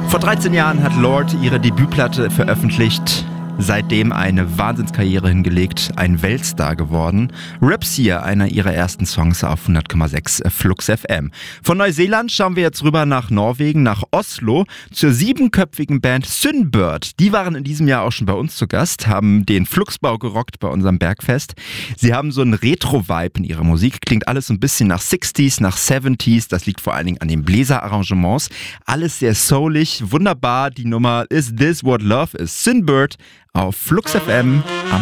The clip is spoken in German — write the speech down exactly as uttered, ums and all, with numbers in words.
Vor dreizehn Jahren hat Lorde ihre Debütplatte veröffentlicht. Seitdem eine Wahnsinnskarriere hingelegt, ein Weltstar geworden. Rapsia, einer ihrer ersten Songs auf hundert Komma sechs Flux F M. Von Neuseeland schauen wir jetzt rüber nach Norwegen, nach Oslo, zur siebenköpfigen Band Synbird. Die waren in diesem Jahr auch schon bei uns zu Gast, haben den Fluxbau gerockt bei unserem Bergfest. Sie haben so einen Retro-Vibe in ihrer Musik, klingt alles so ein bisschen nach sixties, nach seventies, das liegt vor allen Dingen an den Bläserarrangements. Alles sehr soulig, wunderbar, die Nummer Is This What Love Is? Synbird auf Flux F M am